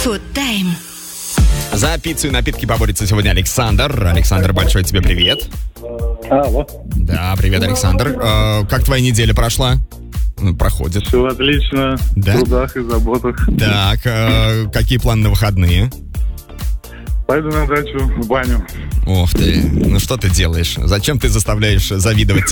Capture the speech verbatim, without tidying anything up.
Food Time. За пиццу и напитки поборется сегодня Александр. Александр, большой тебе привет. Алло. Да, привет, Александр. Э, как твоя неделя прошла? Ну, проходит. Все отлично. Да? В трудах и заботах. Так, э, какие планы на выходные? Пойду на дачу, в баню. Ох ты, ну что ты делаешь? Зачем ты заставляешь завидовать